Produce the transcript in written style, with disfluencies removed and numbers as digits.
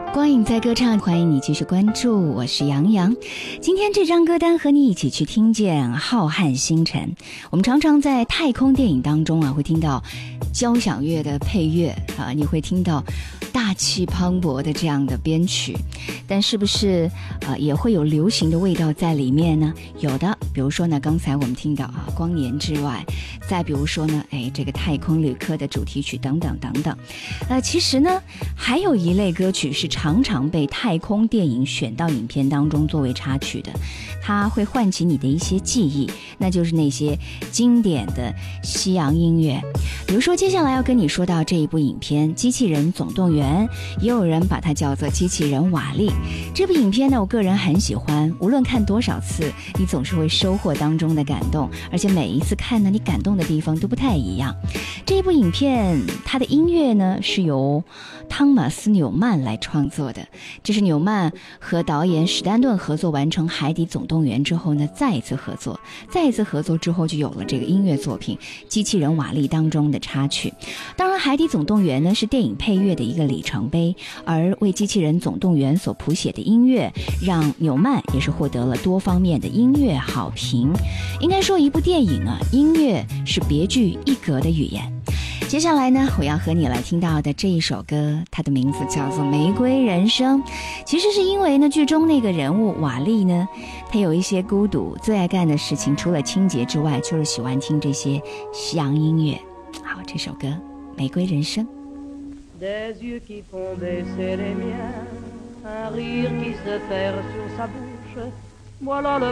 光影在歌唱，欢迎你继续关注，我是杨洋。今天这张歌单和你一起去听见浩瀚星辰。我们常常在太空电影当中会听到交响乐的配乐你会听到大气磅礴的这样的编曲，但是不是也会有流行的味道在里面呢？有的，比如说呢，刚才我们听到光年之外，再比如说呢，这个太空旅客的主题曲等等等等。其实呢，还有一类歌曲是常常被太空电影选到影片当中作为插曲的，它会唤起你的一些记忆，那就是那些经典的西洋音乐。比如说接下来要跟你说到这一部影片《机器人总动员》，也有人把它叫做机器人瓦力。这部影片呢，我个人很喜欢，无论看多少次，你总是会收获当中的感动，而且每一次看呢，你感动的地方都不太一样。这一部影片它的音乐呢是由汤马斯·纽曼来创作的，这是纽曼和导演史丹顿合作完成《海底总动员》之后呢，再一次合作之后就有了这个音乐作品《机器人瓦力》当中的插曲。当然，《海底总动员》呢是电影配乐的一个里程碑，而为《机器人总动员》所谱写的音乐，让纽曼也是获得了多方面的音乐好评。应该说，一部电影音乐是别具一格的语言。接下来呢，我要和你来听到的这一首歌，它的名字叫做《玫瑰人生》。其实是因为呢，剧中那个人物瓦力呢，他有一些孤独，最爱干的事情除了清洁之外，就是喜欢听这些西洋音乐。好，这首歌《玫瑰人生》。 Des yeux qui font baisser les miens, un rire qui se perd sur sa bouche, voilà le